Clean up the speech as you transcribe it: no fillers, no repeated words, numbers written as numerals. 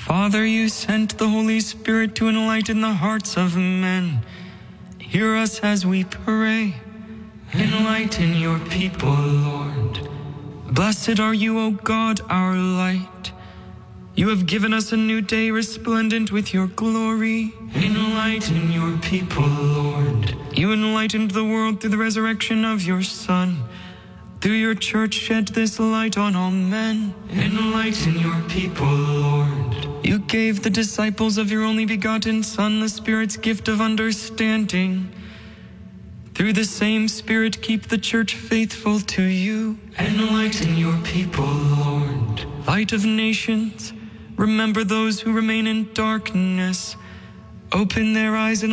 Father, you sent the Holy Spirit to enlighten the hearts of men. Hear us as we pray. Enlighten your people, Lord. Blessed are you, O God, our light. You have given us a new day resplendent with your glory. Enlighten your people, Lord. You enlightened the world through the resurrection of your Son. Through your church shed this light on all men. Enlighten your people, Lord. You gave the disciples of your only begotten Son the Spirit's gift of understanding. Through the same Spirit keep the church faithful to you. Enlighten your people, Lord. Light of nations, remember those who remain in darkness. Open their eyes and